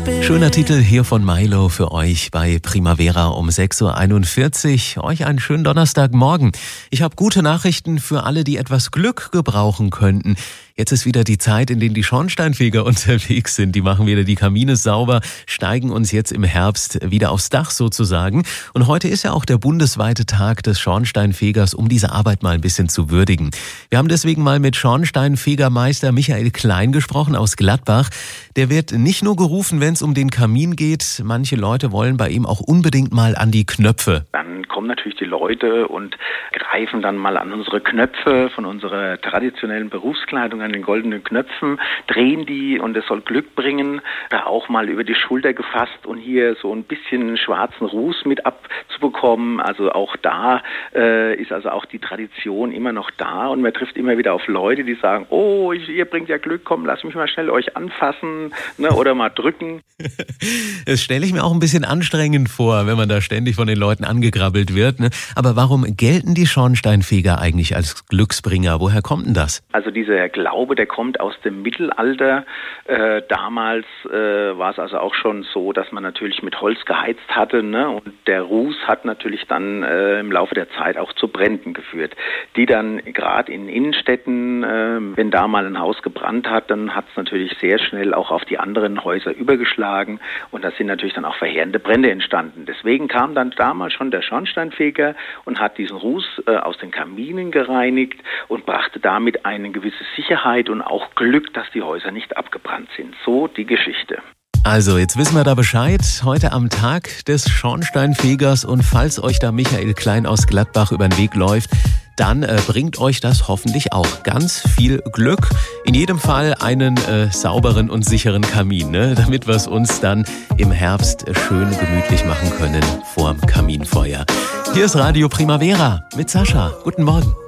Schöner Titel hier von Milo für euch bei Primavera um 6.41 Uhr. Euch einen schönen Donnerstagmorgen. Ich habe gute Nachrichten für alle, die etwas Glück gebrauchen könnten. Jetzt ist wieder die Zeit, in der die Schornsteinfeger unterwegs sind. Die machen wieder die Kamine sauber, steigen uns jetzt im Herbst wieder aufs Dach sozusagen. Und heute ist ja auch der bundesweite Tag des Schornsteinfegers, um diese Arbeit mal ein bisschen zu würdigen. Wir haben deswegen mal mit Schornsteinfegermeister Michael Klein gesprochen aus Gladbach. Der wird nicht nur gerufen, wenn es um den Kamin geht. Manche Leute wollen bei ihm auch unbedingt mal an die Knöpfe. Dann kommen natürlich die Leute und greifen dann mal an unsere Knöpfe von unserer traditionellen Berufskleidung, an den goldenen Knöpfen, drehen die und es soll Glück bringen. Da auch mal über die Schulter gefasst und hier so ein bisschen schwarzen Ruß mit abzubekommen. Also auch da ist also auch die Tradition immer noch da und man trifft immer wieder auf Leute, die sagen, oh, ihr bringt ja Glück, komm, lass mich mal schnell euch anfassen, ne, oder mal drücken. Das stelle ich mir auch ein bisschen anstrengend vor, wenn man da ständig von den Leuten angegrabbelt wird. Ne? Aber warum gelten die Schornsteinfeger eigentlich als Glücksbringer? Woher kommt denn das? Also dieser Glaube, der kommt aus dem Mittelalter. Damals war es also auch schon so, dass man natürlich mit Holz geheizt hatte, ne? Und der Ruß hat natürlich dann im Laufe der Zeit auch zu Bränden geführt, die dann gerade in Innenstädten, wenn da mal ein Haus gebrannt hat, dann hat es natürlich sehr schnell auch auf die anderen Häuser übergeschlagen und da sind natürlich dann auch verheerende Brände entstanden. Deswegen kam dann damals schon der Schornsteinfeger und hat diesen Ruß aus den Kaminen gereinigt und brachte damit eine gewisse Sicherheit und auch Glück, dass die Häuser nicht abgebrannt sind. So die Geschichte. Also, jetzt wissen wir da Bescheid. Heute am Tag des Schornsteinfegers und falls euch da Michael Klein aus Gladbach über den Weg läuft, dann bringt euch das hoffentlich auch ganz viel Glück. In jedem Fall einen sauberen und sicheren Kamin, ne? Damit wir es uns dann im Herbst schön gemütlich machen können vorm Kaminfeuer. Hier ist Radio Primavera mit Sascha. Guten Morgen.